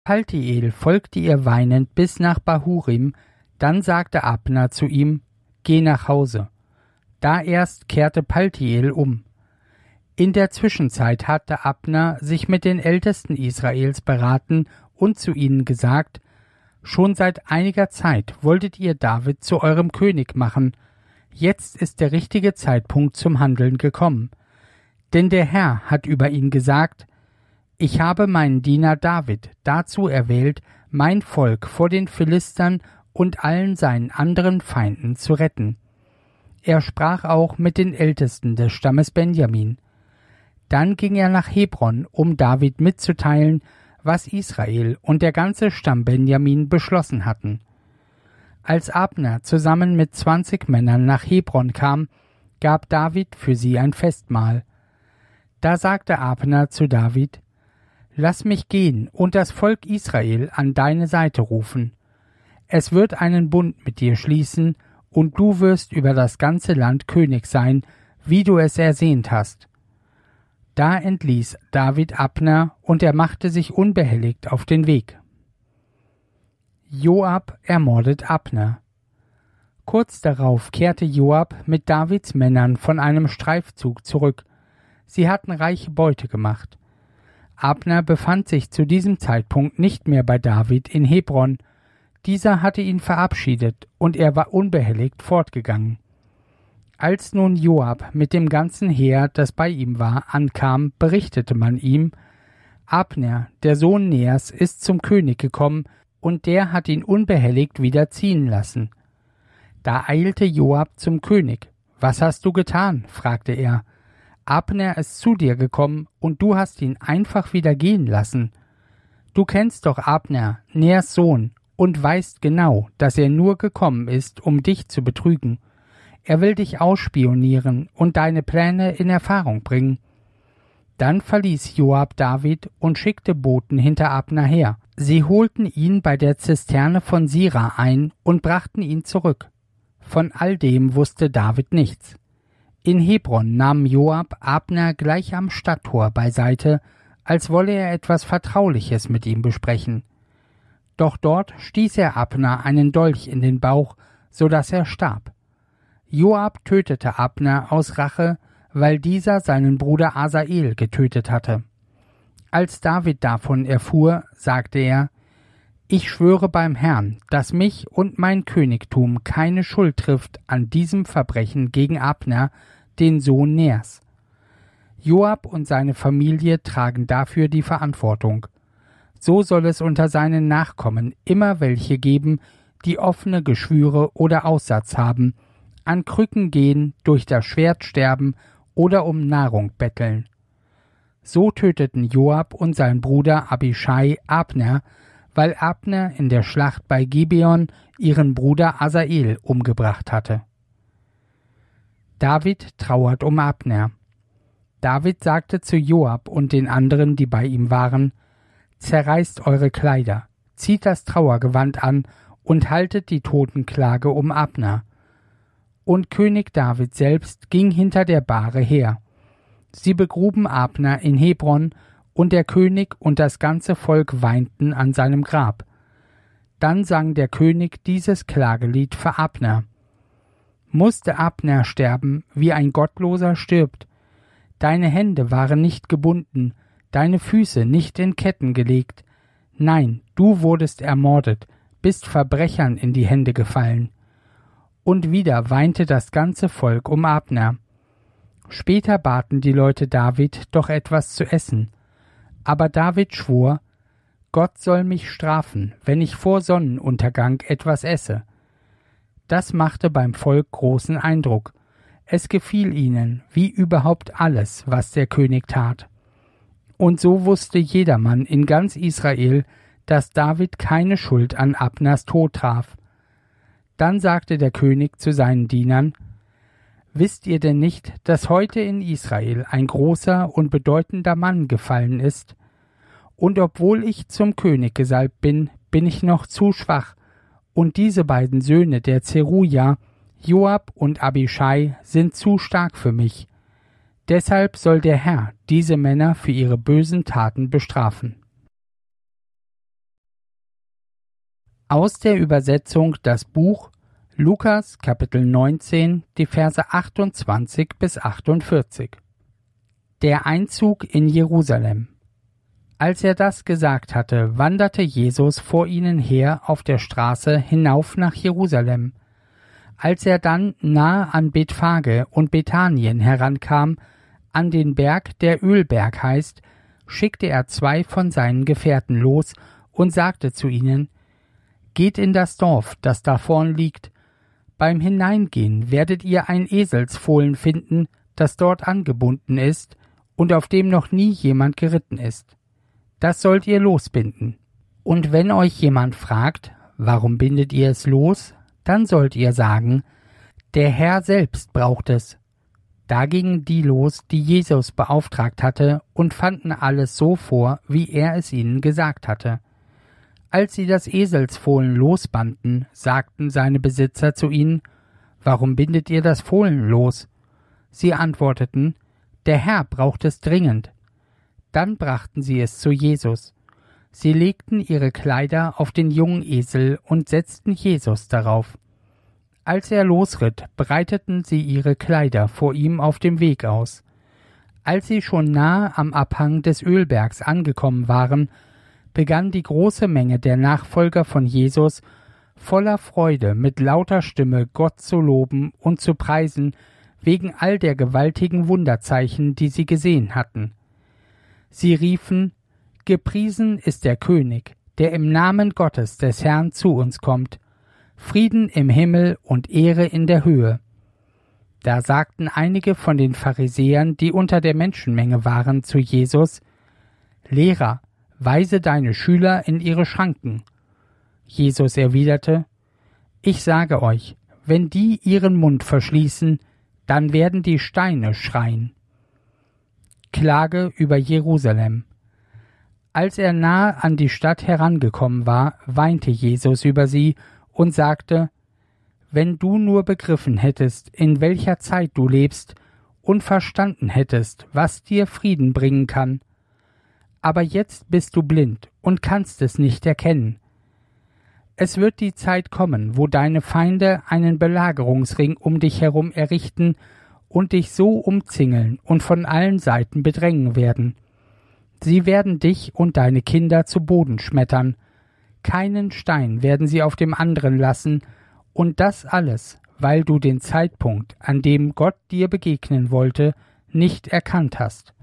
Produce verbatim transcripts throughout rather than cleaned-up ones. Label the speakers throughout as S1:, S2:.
S1: Paltiel folgte ihr weinend bis nach Bahurim, dann sagte Abner zu ihm, »Geh nach Hause.« Da erst kehrte Paltiel um. In der Zwischenzeit hatte Abner sich mit den Ältesten Israels beraten und zu ihnen gesagt, »Schon seit einiger Zeit wolltet ihr David zu eurem König machen. Jetzt ist der richtige Zeitpunkt zum Handeln gekommen. Denn der Herr hat über ihn gesagt, ich habe meinen Diener David dazu erwählt, mein Volk vor den Philistern und allen seinen anderen Feinden zu retten. Er sprach auch mit den Ältesten des Stammes Benjamin. Dann ging er nach Hebron, um David mitzuteilen, was Israel und der ganze Stamm Benjamin beschlossen hatten. Als Abner zusammen mit zwanzig Männern nach Hebron kam, gab David für sie ein Festmahl. Da sagte Abner zu David, »Lass mich gehen und das Volk Israel an deine Seite rufen. Es wird einen Bund mit dir schließen, und du wirst über das ganze Land König sein, wie du es ersehnt hast.« Da entließ David Abner, und er machte sich unbehelligt auf den Weg. Joab ermordet Abner. Kurz darauf kehrte Joab mit Davids Männern von einem Streifzug zurück. Sie hatten reiche Beute gemacht. Abner befand sich zu diesem Zeitpunkt nicht mehr bei David in Hebron. Dieser hatte ihn verabschiedet, und er war unbehelligt fortgegangen. Als nun Joab mit dem ganzen Heer, das bei ihm war, ankam, berichtete man ihm, Abner, der Sohn Ners, ist zum König gekommen, und der hat ihn unbehelligt wieder ziehen lassen. Da eilte Joab zum König. »Was hast du getan?« fragte er. »Abner ist zu dir gekommen, und du hast ihn einfach wieder gehen lassen. Du kennst doch Abner, Ners Sohn, und weißt genau, dass er nur gekommen ist, um dich zu betrügen. Er will dich ausspionieren und deine Pläne in Erfahrung bringen.« Dann verließ Joab David und schickte Boten hinter Abner her. Sie holten ihn bei der Zisterne von Sira ein und brachten ihn zurück. Von all dem wusste David nichts. In Hebron nahm Joab Abner gleich am Stadttor beiseite, als wolle er etwas Vertrauliches mit ihm besprechen. Doch dort stieß er Abner einen Dolch in den Bauch, so daß er starb. Joab tötete Abner aus Rache, weil dieser seinen Bruder Asael getötet hatte. Als David davon erfuhr, sagte er, »Ich schwöre beim Herrn, dass mich und mein Königtum keine Schuld trifft an diesem Verbrechen gegen Abner, den Sohn Ners. Joab und seine Familie tragen dafür die Verantwortung. So soll es unter seinen Nachkommen immer welche geben, die offene Geschwüre oder Aussatz haben, an Krücken gehen, durch das Schwert sterben oder um Nahrung betteln.« So töteten Joab und sein Bruder Abischai Abner, weil Abner in der Schlacht bei Gibeon ihren Bruder Asael umgebracht hatte. David trauert um Abner. David sagte zu Joab und den anderen, die bei ihm waren, »Zerreißt eure Kleider, zieht das Trauergewand an und haltet die Totenklage um Abner.« Und König David selbst ging hinter der Bahre her. Sie begruben Abner in Hebron, und der König und das ganze Volk weinten an seinem Grab. Dann sang der König dieses Klagelied für Abner. »Musste Abner sterben, wie ein Gottloser stirbt? Deine Hände waren nicht gebunden, deine Füße nicht in Ketten gelegt. Nein, du wurdest ermordet, bist Verbrechern in die Hände gefallen.« Und wieder weinte das ganze Volk um Abner. Später baten die Leute David, doch etwas zu essen. Aber David schwor, »Gott soll mich strafen, wenn ich vor Sonnenuntergang etwas esse.« Das machte beim Volk großen Eindruck. Es gefiel ihnen, wie überhaupt alles, was der König tat. Und so wusste jedermann in ganz Israel, dass David keine Schuld an Abners Tod traf. Dann sagte der König zu seinen Dienern, »Wisst ihr denn nicht, dass heute in Israel ein großer und bedeutender Mann gefallen ist? Und obwohl ich zum König gesalbt bin, bin ich noch zu schwach, und diese beiden Söhne der Zeruja, Joab und Abischai, sind zu stark für mich. Deshalb soll der Herr diese Männer für ihre bösen Taten bestrafen.« Aus der Übersetzung das Buch Lukas Kapitel neunzehn, die Verse achtundzwanzig bis achtundvierzig. Der Einzug in Jerusalem. Als er das gesagt hatte, wanderte Jesus vor ihnen her auf der Straße hinauf nach Jerusalem. Als er dann nahe an Bethphage und Bethanien herankam, an den Berg, der Ölberg heißt, schickte er zwei von seinen Gefährten los und sagte zu ihnen: Geht in das Dorf, das da vorn liegt. Beim Hineingehen werdet ihr ein Eselsfohlen finden, das dort angebunden ist und auf dem noch nie jemand geritten ist. Das sollt ihr losbinden. Und wenn euch jemand fragt, warum bindet ihr es los, dann sollt ihr sagen, der Herr selbst braucht es. Da gingen die los, die Jesus beauftragt hatte, und fanden alles so vor, wie er es ihnen gesagt hatte. Als sie das Eselsfohlen losbanden, sagten seine Besitzer zu ihnen: Warum bindet ihr das Fohlen los? Sie antworteten: Der Herr braucht es dringend. Dann brachten sie es zu Jesus. Sie legten ihre Kleider auf den jungen Esel und setzten Jesus darauf. Als er losritt, breiteten sie ihre Kleider vor ihm auf dem Weg aus. Als sie schon nahe am Abhang des Ölbergs angekommen waren, begann die große Menge der Nachfolger von Jesus voller Freude mit lauter Stimme Gott zu loben und zu preisen wegen all der gewaltigen Wunderzeichen, die sie gesehen hatten. Sie riefen: Gepriesen ist der König, der im Namen Gottes des Herrn zu uns kommt. Frieden im Himmel und Ehre in der Höhe. Da sagten einige von den Pharisäern, die unter der Menschenmenge waren, zu Jesus: Lehrer, weise deine Schüler in ihre Schranken. Jesus erwiderte: Ich sage euch, wenn die ihren Mund verschließen, dann werden die Steine schreien. Klage über Jerusalem. Als er nahe an die Stadt herangekommen war, weinte Jesus über sie und sagte: Wenn du nur begriffen hättest, in welcher Zeit du lebst, und verstanden hättest, was dir Frieden bringen kann. Aber jetzt bist du blind und kannst es nicht erkennen. Es wird die Zeit kommen, wo deine Feinde einen Belagerungsring um dich herum errichten und dich so umzingeln und von allen Seiten bedrängen werden. Sie werden dich und deine Kinder zu Boden schmettern. Keinen Stein werden sie auf dem anderen lassen, und das alles, weil du den Zeitpunkt, an dem Gott dir begegnen wollte, nicht erkannt hast.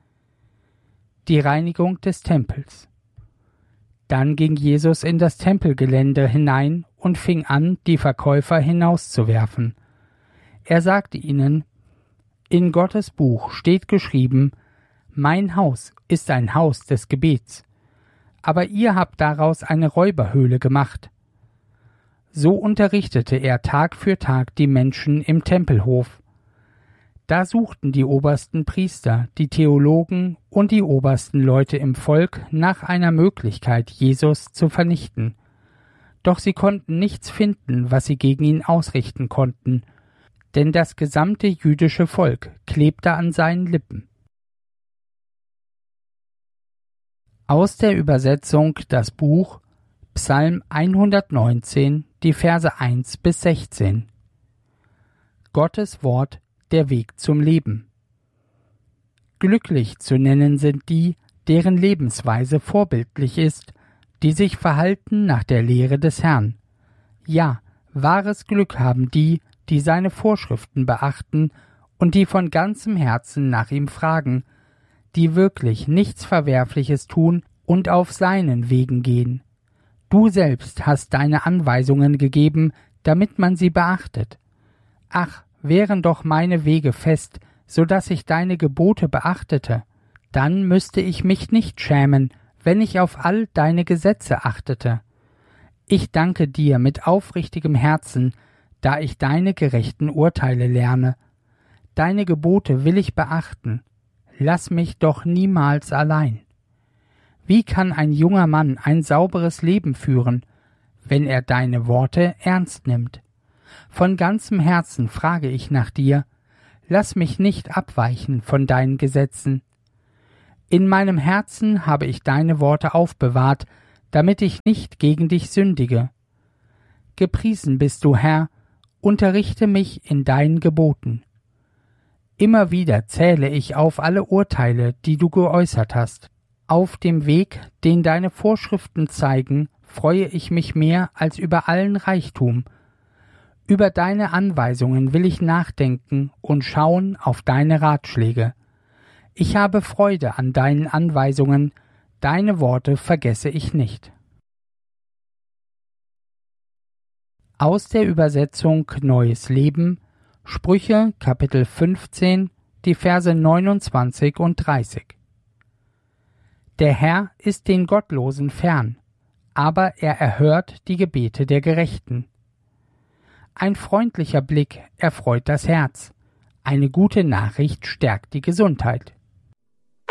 S1: Die Reinigung des Tempels. Dann ging Jesus in das Tempelgelände hinein und fing an, die Verkäufer hinauszuwerfen. Er sagte ihnen: In Gottes Buch steht geschrieben: Mein Haus ist ein Haus des Gebets, aber ihr habt daraus eine Räuberhöhle gemacht. So unterrichtete er Tag für Tag die Menschen im Tempelhof. Da suchten die obersten Priester, die Theologen und die obersten Leute im Volk nach einer Möglichkeit, Jesus zu vernichten. Doch sie konnten nichts finden, was sie gegen ihn ausrichten konnten, denn das gesamte jüdische Volk klebte an seinen Lippen. Aus der Übersetzung das Buch Psalm hundertneunzehn, die Verse eins bis sechzehn. Gottes Wort, der Weg zum Leben. Glücklich zu nennen sind die, deren Lebensweise vorbildlich ist, die sich verhalten nach der Lehre des Herrn. Ja, wahres Glück haben die, die seine Vorschriften beachten und die von ganzem Herzen nach ihm fragen, die wirklich nichts Verwerfliches tun und auf seinen Wegen gehen. Du selbst hast deine Anweisungen gegeben, damit man sie beachtet. Ach, wären doch meine Wege fest, so dass ich deine Gebote beachtete, dann müsste ich mich nicht schämen, wenn ich auf all deine Gesetze achtete. Ich danke dir mit aufrichtigem Herzen, da ich deine gerechten Urteile lerne. Deine Gebote will ich beachten. Lass mich doch niemals allein. Wie kann ein junger Mann ein sauberes Leben führen, wenn er deine Worte ernst nimmt? Von ganzem Herzen frage ich nach dir, lass mich nicht abweichen von deinen Gesetzen. In meinem Herzen habe ich deine Worte aufbewahrt, damit ich nicht gegen dich sündige. Gepriesen bist du, Herr, unterrichte mich in deinen Geboten. Immer wieder zähle ich auf alle Urteile, die du geäußert hast. Auf dem Weg, den deine Vorschriften zeigen, freue ich mich mehr als über allen Reichtum. Über deine Anweisungen will ich nachdenken und schauen auf deine Ratschläge. Ich habe Freude an deinen Anweisungen, deine Worte vergesse ich nicht. Aus der Übersetzung Neues Leben, Sprüche Kapitel fünfzehn, die Verse neunundzwanzig und dreißig. Der Herr ist den Gottlosen fern, aber er erhört die Gebete der Gerechten. Ein freundlicher Blick erfreut das Herz, eine gute Nachricht stärkt die Gesundheit.